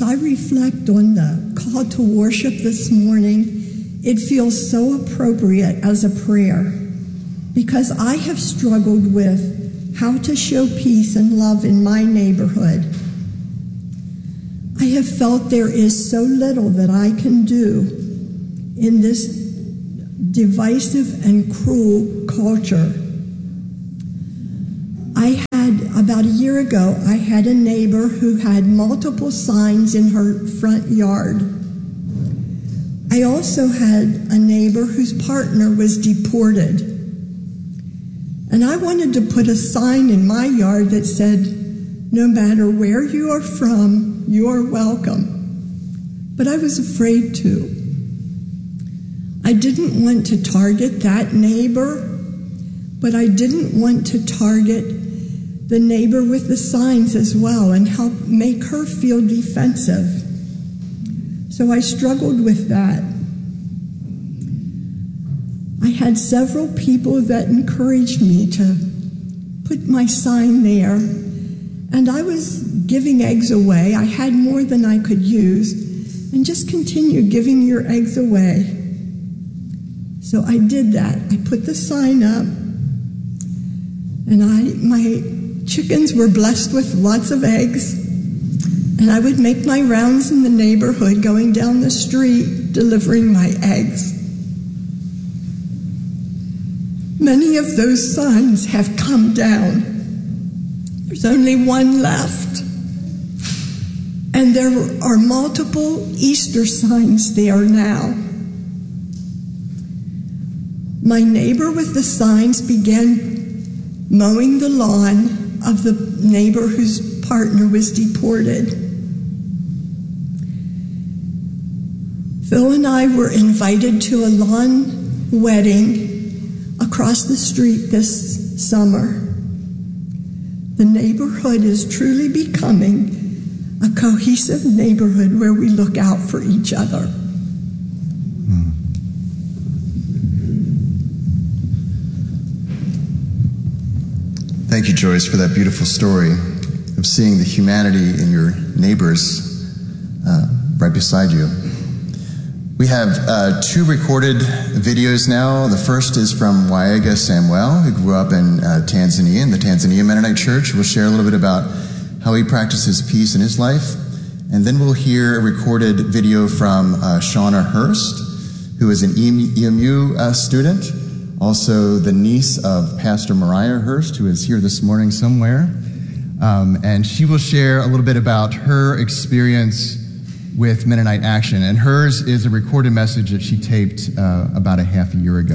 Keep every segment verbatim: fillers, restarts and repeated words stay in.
As I reflect on the call to worship this morning, it feels so appropriate as a prayer because I have struggled with how to show peace and love in my neighborhood. I have felt there is so little that I can do in this divisive and cruel culture. I had, about a year ago, I had a neighbor who had multiple signs in her front yard. I also had a neighbor whose partner was deported. And I wanted to put a sign in my yard that said, no matter where you are from, you are welcome. But I was afraid to. I didn't want to target that neighbor, but I didn't want to target the neighbor with the signs as well and help make her feel defensive. So I struggled with that. I had several people that encouraged me to put my sign there, and I was giving eggs away. I had more than I could use, and just continue giving your eggs away. So I did that. I put the sign up, and I my chickens were blessed with lots of eggs, and I would make my rounds in the neighborhood, going down the street, delivering my eggs. Many of those signs have come down. There's only one left. And there are multiple Easter signs there now. My neighbor with the signs began mowing the lawn of the neighbor whose partner was deported. Phil and I were invited to a lawn wedding across the street this summer. The neighborhood is truly becoming a cohesive neighborhood where we look out for each other. Hmm. Thank you, Joyce, for that beautiful story of seeing the humanity in your neighbors uh, right beside you. We have uh, two recorded videos now. The first is from Waiga Samuel, who grew up in uh, Tanzania, in the Tanzania Mennonite Church. We'll share a little bit about how he practices peace in his life. And then we'll hear a recorded video from uh, Shauna Hurst, who is an E M U uh, student, also the niece of Pastor Mariah Hurst, who is here this morning somewhere. Um, and she will share a little bit about her experience with Mennonite Action, and hers is a recorded message that she taped uh, about a half a year ago.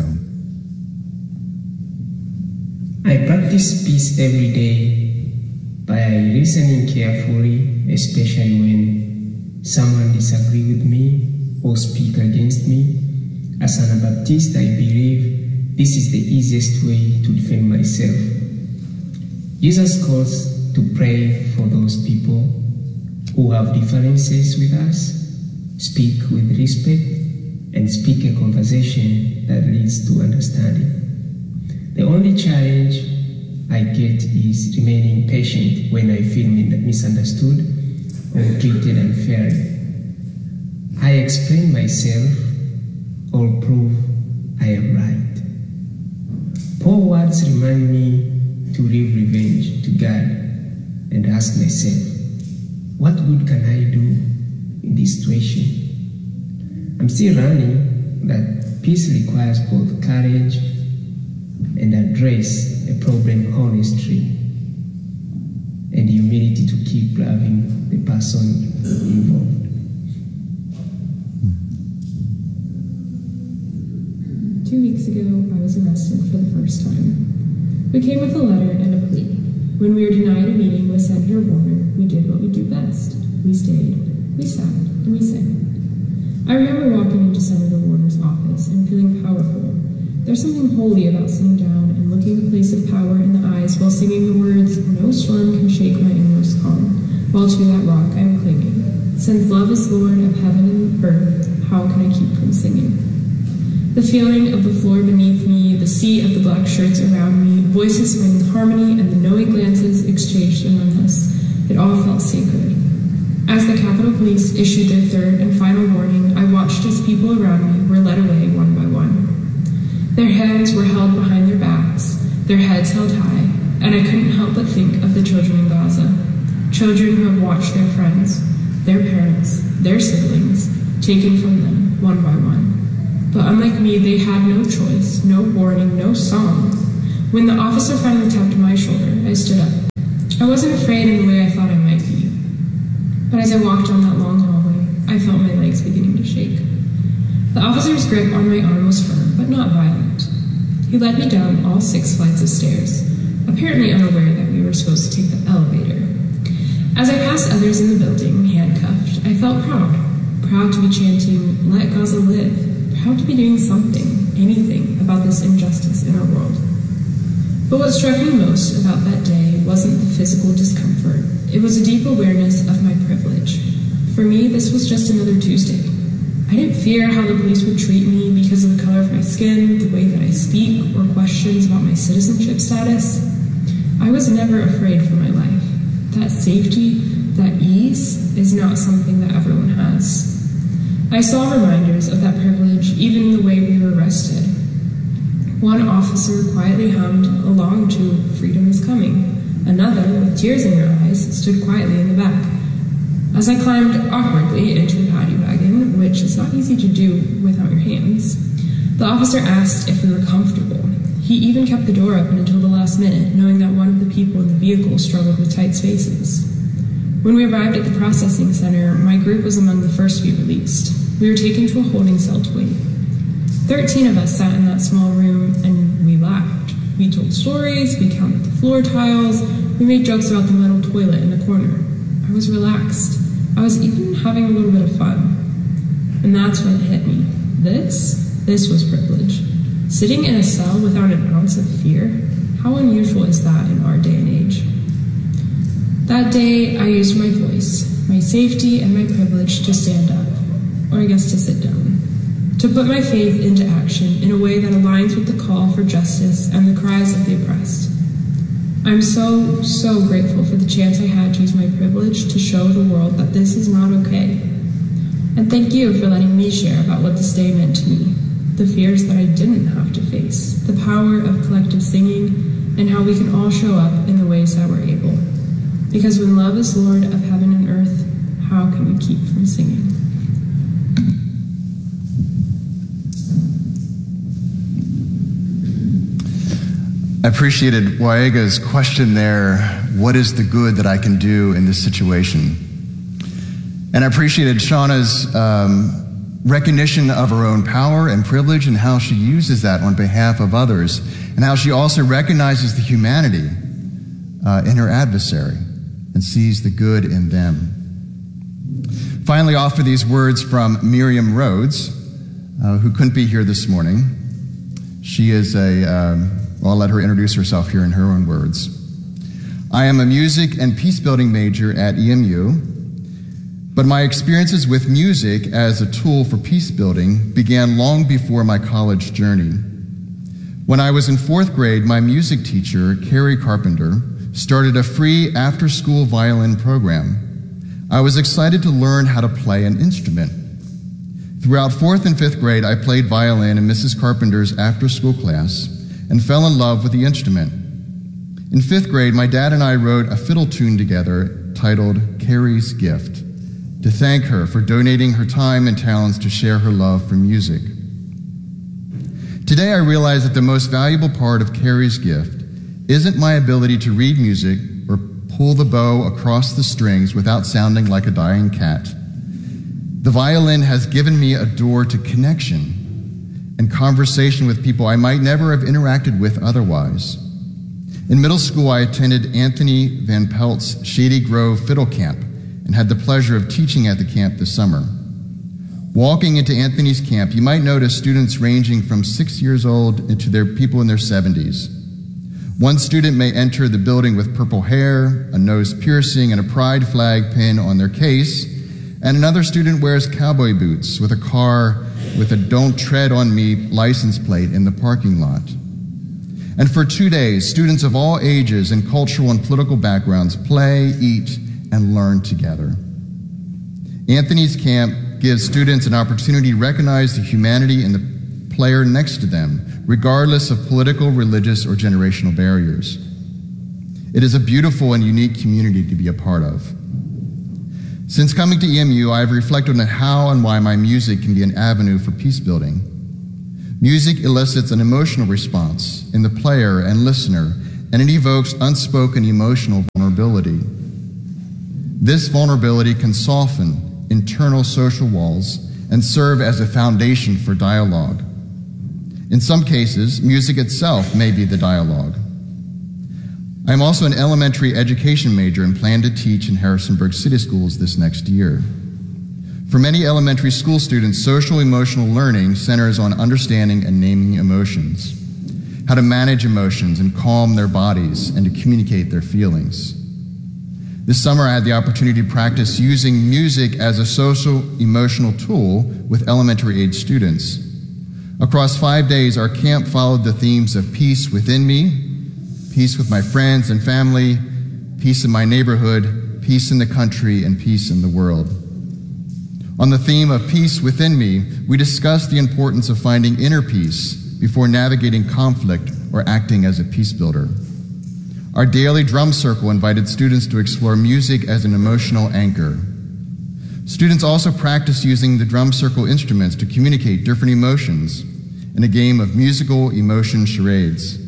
I practice peace every day by listening carefully, especially when someone disagrees with me or speaks against me. As an Anabaptist, I believe this is the easiest way to defend myself. Jesus calls to pray for those people who have differences with us, speak with respect, and speak a conversation that leads to understanding. The only challenge I get is remaining patient when I feel misunderstood or treated unfairly. I explain myself or prove I am right. Paul's words remind me to leave revenge to God and ask myself, what good can I do in this situation? I'm still learning that peace requires both courage and address a problem honestly and humility to keep loving the person involved. Two weeks ago, I was arrested for the first time. We came with a letter and a plea. When we were denied a meeting with Senator Warner, we did what we do best. We stayed, we sat, and we sang. I remember walking into Senator Warner's office and feeling powerful. There's something holy about sitting down and looking the place of power in the eyes while singing the words, "No storm can shake my inmost calm, while to that rock I am clinging. Since love is Lord of heaven and earth, how can I keep from singing?" The feeling of the floor beneath me, the sea of the black shirts around me, voices singing harmony, and the knowing glances exchanged among us, it all felt sacred. As the Capitol Police issued their third and final warning, I watched as people around me were led away one by one. Their hands were held behind their backs, their heads held high, and I couldn't help but think of the children in Gaza. Children who have watched their friends, their parents, their siblings, taken from them one by one. But unlike me, they had no choice, no warning, no song. When the officer finally tapped my shoulder, I stood up. I wasn't afraid in the way I thought I might be. But as I walked down that long hallway, I felt my legs beginning to shake. The officer's grip on my arm was firm, but not violent. He led me down all six flights of stairs, apparently unaware that we were supposed to take the elevator. As I passed others in the building, handcuffed, I felt proud. Proud to be chanting, "Let Gaza live." Proud to be doing something, anything, about this injustice in our world. But what struck me most about that day wasn't the physical discomfort. It was a deep awareness of my privilege. For me, this was just another Tuesday. I didn't fear how the police would treat me because of the color of my skin, the way that I speak, or questions about my citizenship status. I was never afraid for my life. That safety, that ease, is not something that everyone has. I saw reminders of that privilege even in the way we were arrested. One officer quietly hummed along to "Freedom is Coming." Another, with tears in her eyes, stood quietly in the back. As I climbed awkwardly into the paddy wagon, which is not easy to do without your hands, the officer asked if we were comfortable. He even kept the door open until the last minute, knowing that one of the people in the vehicle struggled with tight spaces. When we arrived at the processing center, my group was among the first to be released. We were taken to a holding cell to wait. Thirteen of us sat in that small room, and we laughed. We told stories, we counted the floor tiles, we made jokes about the metal toilet in the corner. I was relaxed. I was even having a little bit of fun. And that's when it hit me. This, this was privilege. Sitting in a cell without an ounce of fear, how unusual is that in our day and age? That day, I used my voice, my safety, and my privilege to stand up, or I guess to sit down, to put my faith into action in a way that aligns with the call for justice and the cries of the oppressed. I'm so, so grateful for the chance I had to use my privilege to show the world that this is not okay. And thank you for letting me share about what this day meant to me, the fears that I didn't have to face, the power of collective singing, and how we can all show up in the ways that we're able. Because when love is Lord of heaven and earth, how can we keep from singing? I appreciated Waega's question there, what is the good that I can do in this situation? And I appreciated Shauna's um, recognition of her own power and privilege and how she uses that on behalf of others, and how she also recognizes the humanity uh, in her adversary and sees the good in them. Finally, offer these words from Miriam Rhodes, uh, who couldn't be here this morning. She is a, um, well, I'll let her introduce herself here in her own words. I am a music and peace-building major at E M U, but my experiences with music as a tool for peace-building began long before my college journey. When I was in fourth grade, my music teacher, Carrie Carpenter, started a free after-school violin program. I was excited to learn how to play an instrument. Throughout fourth and fifth grade, I played violin in Missus Carpenter's after-school class and fell in love with the instrument. In fifth grade, my dad and I wrote a fiddle tune together titled Carrie's Gift, to thank her for donating her time and talents to share her love for music. Today, I realize that the most valuable part of Carrie's gift isn't my ability to read music or pull the bow across the strings without sounding like a dying cat. The violin has given me a door to connection and conversation with people I might never have interacted with otherwise. In middle school, I attended Anthony Van Pelt's Shady Grove Fiddle Camp and had the pleasure of teaching at the camp this summer. Walking into Anthony's camp, you might notice students ranging from six years old into their people in their seventies. One student may enter the building with purple hair, a nose piercing, and a pride flag pin on their case, and another student wears cowboy boots with a car with a "Don't Tread on Me" license plate in the parking lot. And for two days, students of all ages and cultural and political backgrounds play, eat, and learn together. Anthony's camp gives students an opportunity to recognize the humanity in the player next to them, regardless of political, religious, or generational barriers. It is a beautiful and unique community to be a part of. Since coming to E M U, I have reflected on how and why my music can be an avenue for peace building. Music elicits an emotional response in the player and listener, and it evokes unspoken emotional vulnerability. This vulnerability can soften internal social walls and serve as a foundation for dialogue. In some cases, music itself may be the dialogue. I am also an elementary education major and plan to teach in Harrisonburg City Schools this next year. For many elementary school students, social emotional learning centers on understanding and naming emotions, how to manage emotions and calm their bodies, and to communicate their feelings. This summer, I had the opportunity to practice using music as a social emotional tool with elementary age students. Across five days, our camp followed the themes of peace within me, peace with my friends and family, peace in my neighborhood, peace in the country, and peace in the world. On the theme of peace within me, we discussed the importance of finding inner peace before navigating conflict or acting as a peace builder. Our daily drum circle invited students to explore music as an emotional anchor. Students also practiced using the drum circle instruments to communicate different emotions in a game of musical emotion charades.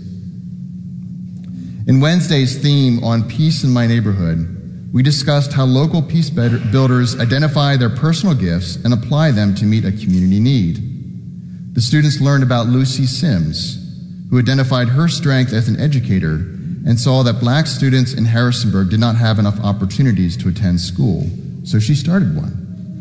In Wednesday's theme on peace in my neighborhood, we discussed how local peace builders identify their personal gifts and apply them to meet a community need. The students learned about Lucy Sims, who identified her strength as an educator and saw that black students in Harrisonburg did not have enough opportunities to attend school, so she started one.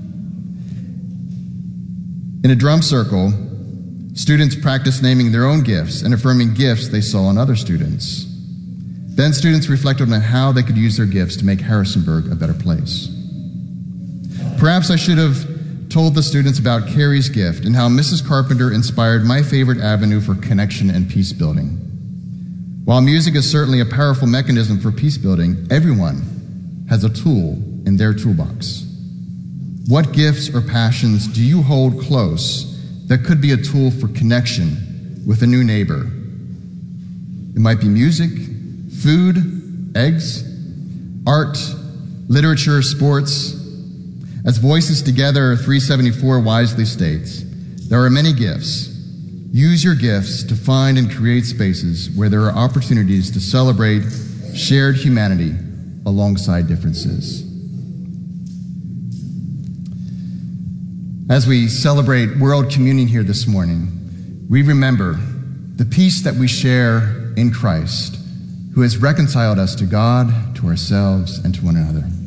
In a drum circle, students practiced naming their own gifts and affirming gifts they saw in other students. Then students reflected on how they could use their gifts to make Harrisonburg a better place. Perhaps I should have told the students about Carrie's gift and how Missus Carpenter inspired my favorite avenue for connection and peace building. While music is certainly a powerful mechanism for peace building, everyone has a tool in their toolbox. What gifts or passions do you hold close that could be a tool for connection with a new neighbor? It might be music, food, eggs, art, literature, sports. As Voices Together three seventy-four wisely states, there are many gifts. Use your gifts to find and create spaces where there are opportunities to celebrate shared humanity alongside differences. As we celebrate World Communion here this morning, we remember the peace that we share in Christ, who has reconciled us to God, to ourselves, and to one another.